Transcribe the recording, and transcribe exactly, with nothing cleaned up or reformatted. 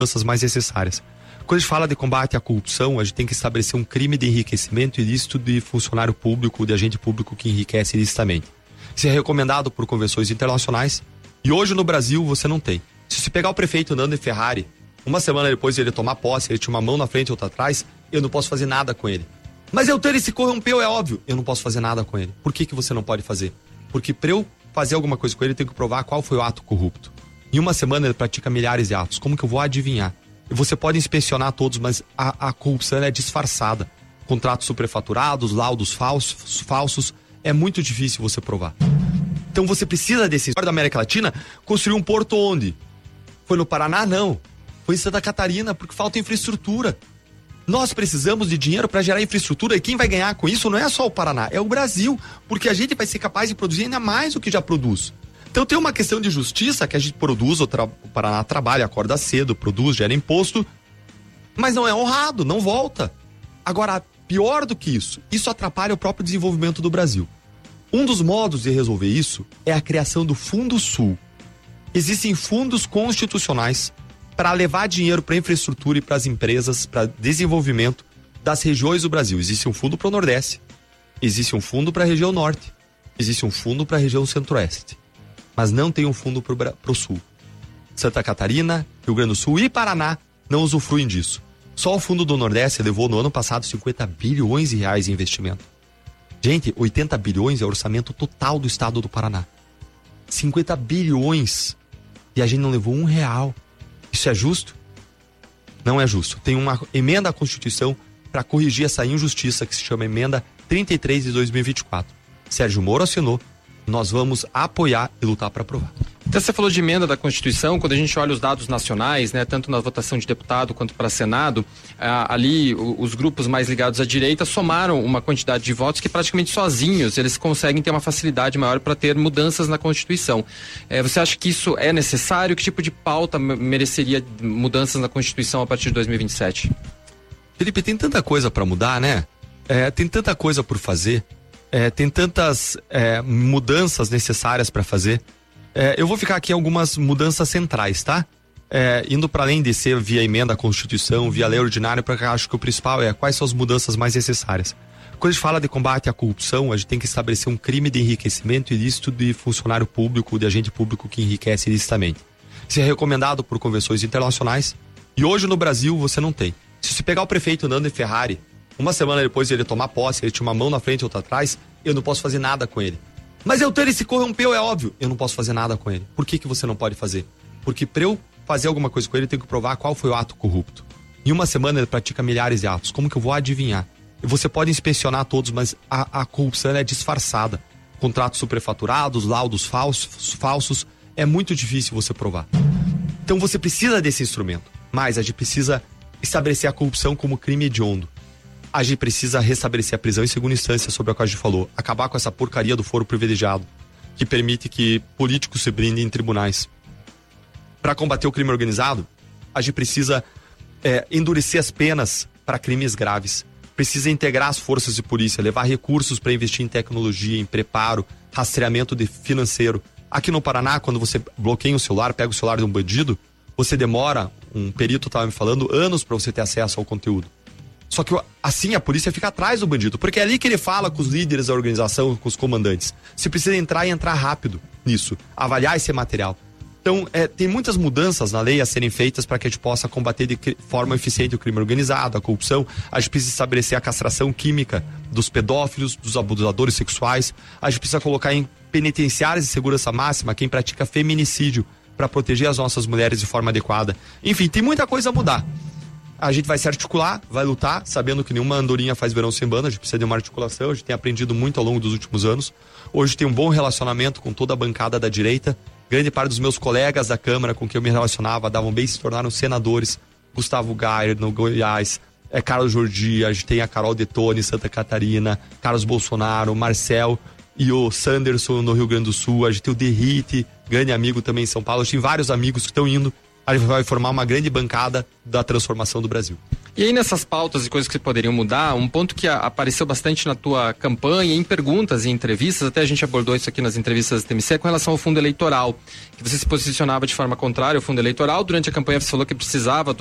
mudanças mais necessárias. Quando a gente fala de combate à corrupção, a gente tem que estabelecer um crime de enriquecimento ilícito de funcionário público, de agente público que enriquece ilicitamente. Isso é recomendado por convenções internacionais e hoje no Brasil você não tem. Se você pegar o prefeito andando em Ferrari, uma semana depois de ele tomar posse, ele tinha uma mão na frente e outra atrás, eu não posso fazer nada com ele. Mas eu ter ele se corrompeu, é óbvio, eu não posso fazer nada com ele. Por que que você não pode fazer? Porque para eu fazer alguma coisa com ele, eu tenho que provar qual foi o ato corrupto. Em uma semana ele pratica milhares de atos. Como que eu vou adivinhar? Você pode inspecionar todos, mas a, a corrupção é disfarçada. Contratos superfaturados, laudos falsos, falsos, é muito difícil você provar. Então você precisa desse... da América Latina, construir um porto onde? Foi no Paraná? Não. Foi em Santa Catarina, porque falta infraestrutura. Nós precisamos de dinheiro para gerar infraestrutura, e quem vai ganhar com isso não é só o Paraná, é o Brasil, porque a gente vai ser capaz de produzir ainda mais do que já produz. Então tem uma questão de justiça que a gente produz, o, tra- o Paraná trabalha, acorda cedo, produz, gera imposto, mas não é honrado, não volta. Agora, pior do que isso, isso atrapalha o próprio desenvolvimento do Brasil. Um dos modos de resolver isso é a criação do Fundo Sul. Existem fundos constitucionais para levar dinheiro para a infraestrutura e para as empresas, para desenvolvimento das regiões do Brasil. Existe um fundo para o Nordeste, existe um fundo para a região Norte, existe um fundo para a região Centro-Oeste. Mas não tem um fundo para o Sul. Santa Catarina, Rio Grande do Sul e Paraná não usufruem disso. Só o fundo do Nordeste levou no ano passado cinquenta bilhões de reais em investimento. Gente, oitenta bilhões é o orçamento total do estado do Paraná. cinquenta bilhões e a gente não levou um real. Isso é justo? Não é justo. Tem uma emenda à Constituição para corrigir essa injustiça que se chama emenda trinta e três de dois mil e vinte e quatro. Sérgio Moro assinou. Nós vamos apoiar e lutar para aprovar. Então você falou de emenda da Constituição, quando a gente olha os dados nacionais, né, tanto na votação de deputado quanto para Senado, ah, ali o, os grupos mais ligados à direita somaram uma quantidade de votos que praticamente sozinhos eles conseguem ter uma facilidade maior para ter mudanças na Constituição. Eh, você acha que isso é necessário? Que tipo de pauta mereceria mudanças na Constituição a partir de dois mil e vinte e sete? Felipe, tem tanta coisa para mudar, né? É, tem tanta coisa por fazer. É, tem tantas é, mudanças necessárias para fazer. É, eu vou ficar aqui algumas mudanças centrais, tá? É, indo para além de ser via emenda à Constituição, via lei ordinária, porque eu acho que o principal é quais são as mudanças mais necessárias. Quando a gente fala de combate à corrupção, a gente tem que estabelecer um crime de enriquecimento ilícito de funcionário público, de agente público que enriquece ilicitamente. Isso é recomendado por convenções internacionais e hoje no Brasil você não tem. Se você pegar o prefeito andando em Ferrari, uma semana depois de ele tomar posse, ele tinha uma mão na frente e outra atrás, eu não posso fazer nada com ele. Mas eu ter ele se corrompeu, é óbvio, eu não posso fazer nada com ele. Por que que você não pode fazer? Porque para eu fazer alguma coisa com ele, eu tenho que provar qual foi o ato corrupto. Em uma semana ele pratica milhares de atos. Como que eu vou adivinhar? Você pode inspecionar todos, mas a, a corrupção é disfarçada. Contratos superfaturados, laudos falsos, falsos, é muito difícil você provar. Então você precisa desse instrumento, mas a gente precisa estabelecer a corrupção como crime hediondo. A gente precisa restabelecer a prisão em segunda instância, sobre a qual a gente falou. Acabar com essa porcaria do foro privilegiado, que permite que políticos se brindem em tribunais. Para combater o crime organizado, a gente precisa é, endurecer as penas para crimes graves. Precisa integrar as forças de polícia, levar recursos para investir em tecnologia, em preparo, rastreamento de financeiro. Aqui no Paraná, quando você bloqueia um celular, pega o celular de um bandido, você demora, um perito estava me falando, anos para você ter acesso ao conteúdo. Só que assim a polícia fica atrás do bandido, porque é ali que ele fala com os líderes da organização, com os comandantes. Você precisa entrar e entrar rápido nisso, avaliar esse material. Então, é, tem muitas mudanças na lei a serem feitas para que a gente possa combater de forma eficiente o crime organizado, a corrupção. A gente precisa estabelecer a castração química dos pedófilos, dos abusadores sexuais. A gente precisa colocar em penitenciárias de segurança máxima quem pratica feminicídio para proteger as nossas mulheres de forma adequada. Enfim, tem muita coisa a mudar. A gente vai se articular, vai lutar, sabendo que nenhuma andorinha faz verão sem banda, a gente precisa de uma articulação, a gente tem aprendido muito ao longo dos últimos anos. Hoje tem um bom relacionamento com toda a bancada da direita. Grande parte dos meus colegas da Câmara com quem eu me relacionava davam bem, se tornaram senadores. Gustavo Gayer, no Goiás, é, Carlos Jordi, a gente tem a Carol Detone, Santa Catarina, Carlos Bolsonaro, Marcel e o Sanderson no Rio Grande do Sul, a gente tem o Derrite, grande amigo também em São Paulo, a gente tem vários amigos que estão indo. a gente vai formar uma grande bancada da transformação do Brasil. E aí nessas pautas e coisas que poderiam mudar, um ponto que a, apareceu bastante na tua campanha, em perguntas e entrevistas, até a gente abordou isso aqui nas entrevistas da T M C, com relação ao fundo eleitoral, que você se posicionava de forma contrária ao fundo eleitoral. Durante a campanha você falou que precisava do